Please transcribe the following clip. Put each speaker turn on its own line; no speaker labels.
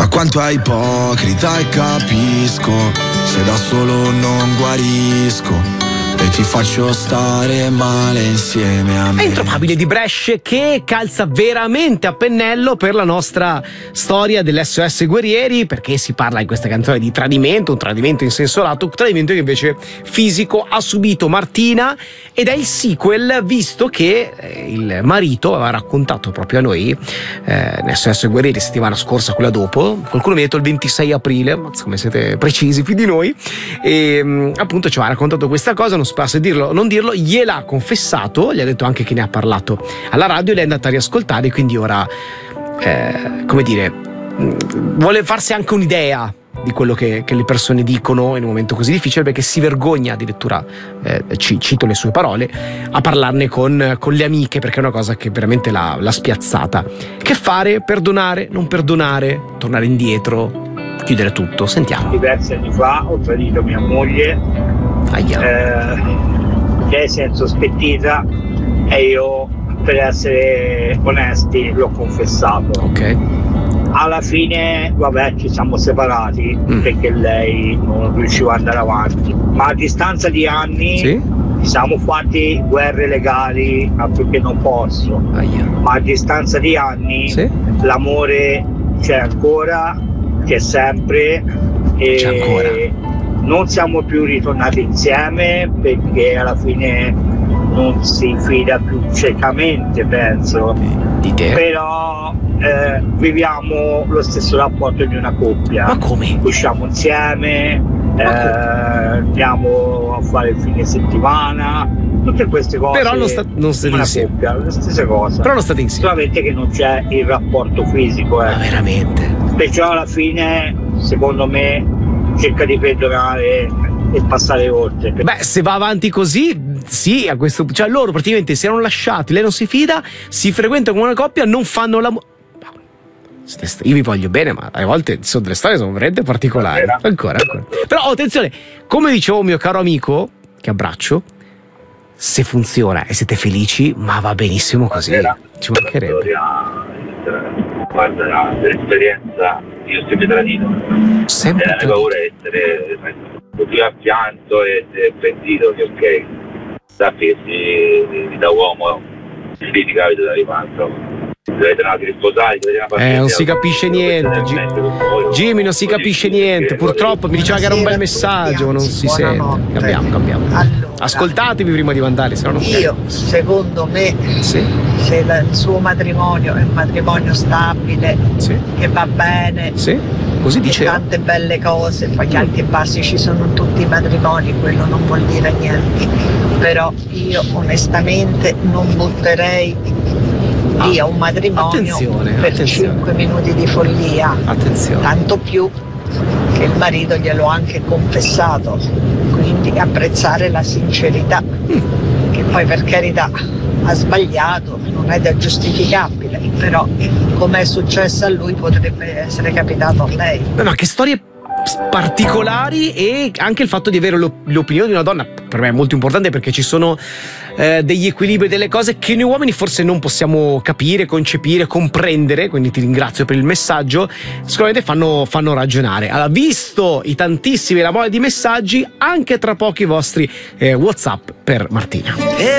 Ma quanto è ipocrita e capisco, se da solo non guarisco e ti faccio stare male insieme a me.
È Introvabile di Brescia, che calza veramente a pennello per la nostra storia dell'SOS Guerrieri, perché si parla in questa canzone di tradimento, un tradimento in senso lato, un tradimento che invece fisico ha subito Martina, ed è il sequel, visto che il marito aveva raccontato proprio a noi SOS Guerrieri settimana scorsa, quella dopo, qualcuno mi ha detto il 26 aprile, ma come siete precisi più di noi, e appunto ci aveva raccontato questa cosa, non so se dirlo o non dirlo, gliel'ha confessato, gli ha detto anche che ne ha parlato alla radio e lei è andata a riascoltare, quindi ora come dire, vuole farsi anche un'idea di quello che le persone dicono in un momento così difficile, perché si vergogna addirittura, cito le sue parole, a parlarne con le amiche, perché è una cosa che veramente l'ha spiazzata. Che fare? Perdonare? Non perdonare? Tornare indietro? Chiudere tutto? Sentiamo.
Diversi anni fa ho tradito mia moglie, lei si è insospettita e io, per essere onesti, l'ho confessato.
Ok.
Alla fine, vabbè, ci siamo separati perché lei non riusciva ad andare avanti, ma a distanza di anni ci siamo fatti guerre legali perché non posso, ma a distanza di anni l'amore c'è ancora, c'è sempre, e
c'è ancora.
Non siamo più ritornati insieme perché alla fine non si fida più ciecamente, penso,
di te.
Però viviamo lo stesso rapporto di una coppia.
Ma come?
Usciamo insieme, andiamo a fare il fine settimana, tutte queste cose.
Però non state insieme.
Coppia, le stesse cose.
Però non state insieme.
Solamente che non c'è il rapporto fisico.
Ma veramente?
Perciò alla fine, secondo me, cerca di perdonare e passare oltre. Beh,
se va avanti così, sì, a questo, cioè loro praticamente si erano lasciati, lei non si fida, si frequentano come una coppia, non fanno l'amore. Io vi voglio bene, ma a volte sono delle storie sono veramente particolari. Ancora. Però attenzione, come dicevo mio caro amico, che abbraccio, se funziona e siete felici, ma va benissimo così. Ci mancherebbe.
Guarda, l'esperienza, io ho sempre tradito.
Sempre
la mia paura è essere così affianto e pentito che ok, sappi che da uomo lì ti capita da rimanto. Dovete andare risposati,
non si capisce niente. Jimmy, non si capisce niente. Purtroppo mi diceva che era un bel messaggio, ma non si sente. Cambiamo.
Allora,
ascoltatevi prima di mandare, se no non
io, secondo me, se il suo matrimonio è un matrimonio stabile, che va bene,
così dice,
tante belle cose, poi gli alti e bassi ci sono in tutti i matrimoni, quello non vuol dire niente, però io onestamente non butterei via un matrimonio per 5 minuti di follia. Tanto più che il marito gliel'ho anche confessato, quindi apprezzare la sincerità, che poi per carità ha sbagliato, non è da giustificabile, però come è successo a lui potrebbe essere capitato a lei.
Ma che storie particolari, e anche il fatto di avere l'opinione di una donna per me è molto importante, perché ci sono degli equilibri, delle cose che noi uomini forse non possiamo capire, concepire, comprendere, quindi ti ringrazio per il messaggio, sicuramente fanno ragionare. Allora, visto i tantissimi, la mole di messaggi, anche tra pochi i vostri WhatsApp per Martina.